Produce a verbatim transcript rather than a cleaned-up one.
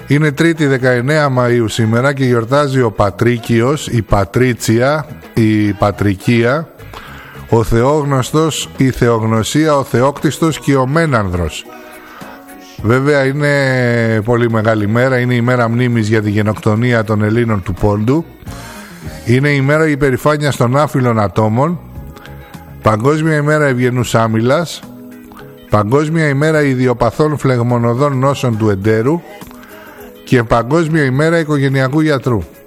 Είναι Τρίτη δεκαεννέα Μαΐου σήμερα και γιορτάζει ο Πατρίκιος, η Πατρίτσια, η Πατρικία, ο Θεόγνωστος, η Θεογνωσία, ο Θεόκτιστος και ο Μένανδρος. Βέβαια είναι πολύ μεγάλη μέρα, είναι η μέρα μνήμης για τη γενοκτονία των Ελλήνων του Πόντου. Είναι η μέρα υπερηφάνειας των άφυλων ατόμων, Παγκόσμια ημέρα ευγενούς άμυλας, Παγκόσμια ημέρα ιδιοπαθών φλεγμονωδών νόσων του εντέρου και Παγκόσμια ημέρα οικογενειακού γιατρού.